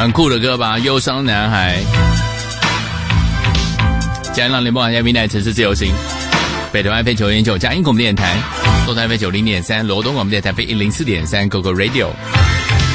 很酷的歌吧，忧伤男孩。嘉义浪联播网嘉宾台城市自由行，北投 FM 9.9，嘉义广播电台，东台 FM 90.3，罗东广播电台 FM 104.3 ，Go Go Radio。